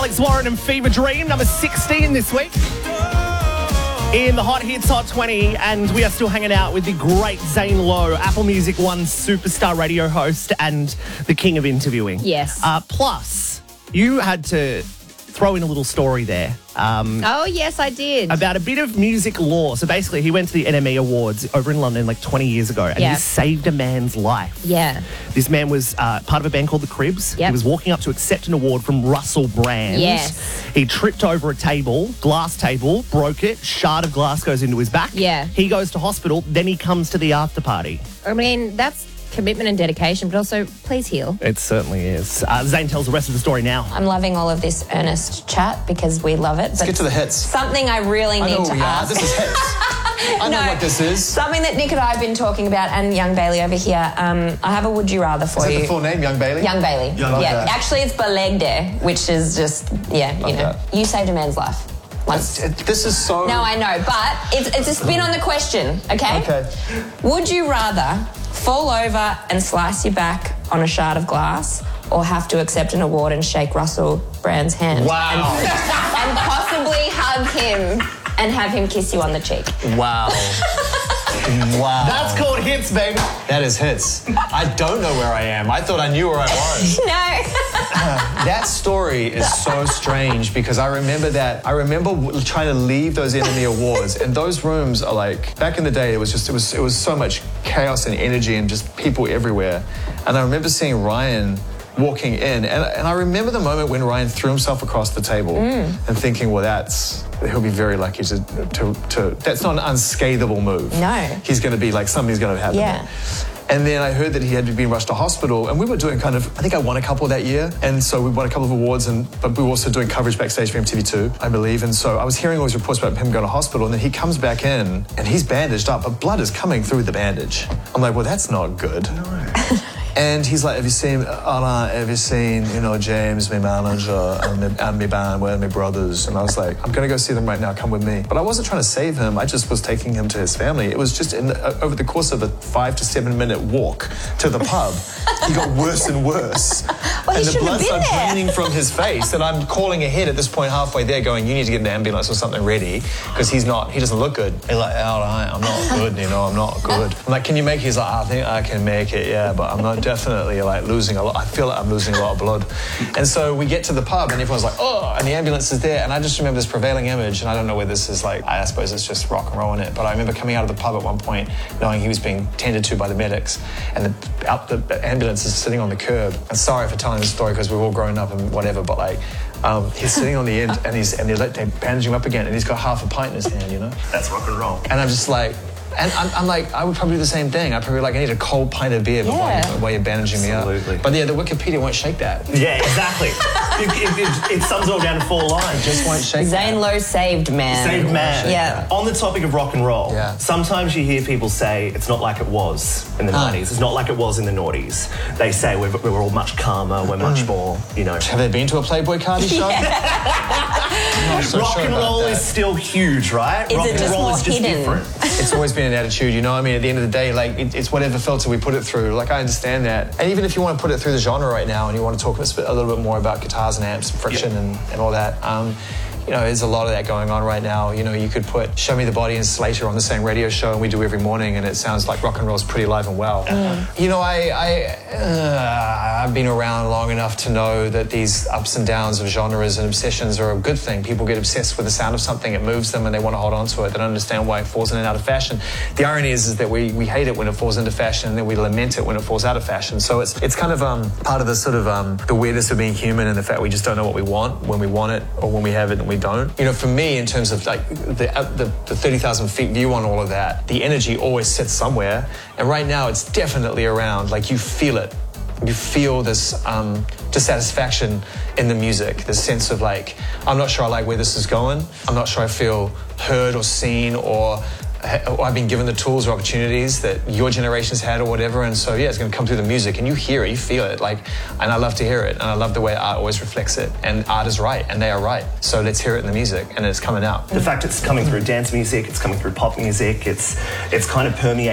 Alex Warren and Fever Dream, number 16 this week in the Hot Hits Hot 20, and we are still hanging out with the great Zane Lowe, Apple Music One superstar radio host and the king of interviewing. Yes. Plus, you had to throw in a little story there. Oh, yes, I did. About a bit of music law. So basically, he went to the NME Awards over in London like 20 years ago, and he saved a man's life. Yeah. This man was part of a band called The Cribs. Yep. He was walking up to accept an award from Russell Brand. Yes. He tripped over a table, glass table, broke it, shard of glass goes into his back. Yeah. He goes to hospital, then he comes to the after party. I mean, that's commitment and dedication, but also please heal. It certainly is. Zane tells the rest of the story now. I'm loving all of this earnest chat because we love it. Let's get to the hits. Something I really need to ask. This is hits. I know what this is. Something that Nick and I have been talking about, and Young Bailey over here. I have a would you rather for you. Is that the full name, Young Bailey? Young Bailey. That. Actually, it's Belegde, which is just, you saved a man's life. This is so... No, I know, but it's a spin on the question, okay? Okay. Would you rather fall over and slice your back on a shard of glass, or have to accept an award and shake Russell Brand's hand? Wow. And possibly hug him and have him kiss you on the cheek? Wow. Wow. That's called hits, baby. That is hits. I don't know where I am. I thought I knew where I was. No. That story is so strange because I remember trying to leave those NME Awards, and those rooms are like, back in the day, it was so much chaos and energy and just people everywhere. And I remember seeing Ryan walking in, and I remember the moment when Ryan threw himself across the table and thinking, well, he'll be very lucky to that's not an unscatable move. No. He's going to be like, something's going to happen. Yeah. And then I heard that he had been rushed to hospital, and we were doing I think I won a couple that year, and so we won a couple of awards, but we were also doing coverage backstage for MTV2, I believe, and so I was hearing all these reports about him going to hospital, and then he comes back in, and he's bandaged up, but blood is coming through the bandage. I'm like, well, that's not good. No. And he's like, have you seen, James, my manager, and my band, where are my brothers? And I was like, I'm going to go see them right now, come with me. But I wasn't trying to save him, I just was taking him to his family. It was just over the course of a 5 to 7 minute walk to the pub, he got worse and worse. Well, and the blood started draining from his face, and I'm calling ahead at this point halfway there going, you need to get an ambulance or something ready, because he doesn't look good. He's like, all right, I'm not good, I'm not good. I'm like, can you make it? He's like, I think I can make it, yeah, but I'm not definitely like losing a lot. I feel like I'm losing a lot of blood. And so we get to the pub and everyone's like, oh, and the ambulance is there. And I just remember this prevailing image, and I don't know whether this is like, I suppose it's just rock and roll in it, but I remember coming out of the pub at one point knowing he was being tended to by the medics, and the ambulance is sitting on the curb. And sorry for telling this story because we've all grown up and whatever, but like, he's sitting on the end and they bandage him up again, and he's got half a pint in his hand, That's rock and roll. And I'm just like, and I'm like, I would probably do the same thing. I'd probably like, I need a cold pint of beer while you're bandaging me up. But yeah, the Wikipedia won't shake that. Yeah, exactly. it sums it all down to 4 lines. It just won't shake Zane Lowe saved man. Saved man. Yeah. On the topic of rock and roll, sometimes you hear people say it's not like it was in the 90s. It's not like it was in the noughties. They say we were all much calmer, we're much more, Have they been to a Playboy Cardi show? Rock and roll is still huge, right? Is rock it and just roll more is just hidden? different. It's always been an attitude, I mean, at the end of the day, like, it's whatever filter we put it through. Like, I understand that. And even if you want to put it through the genre right now and you want to talk a little bit more about guitars and amps and friction and all that, there's a lot of that going on right now. You could put Show Me the Body and Slater on the same radio show, and we do every morning, and it sounds like rock and roll is pretty alive and well. I've been around long enough to know that these ups and downs of genres and obsessions are a good thing. People get obsessed with the sound of something, it moves them, and they want to hold on to it. They don't understand why it falls in and out of fashion. The irony is that we hate it when it falls into fashion, and then we lament it when it falls out of fashion. So it's kind of part of the sort of the weirdness of being human, and the fact we just don't know what we want when we want it, or when we have it and we don't. For me, in terms of like the 30,000 feet view on all of that, the energy always sits somewhere, and right now it's definitely around. Like, you feel it. You feel this dissatisfaction in the music, this sense of like, I'm not sure I like where this is going. I'm not sure I feel heard or seen, or I've been given the tools or opportunities that your generation's had or whatever, and so it's going to come through the music, and you hear it, you feel it, and I love to hear it, and I love the way art always reflects it, and art is right, and they are right, so let's hear it in the music, and it's coming out. The fact it's coming through dance music, it's coming through pop music, it's kind of permeated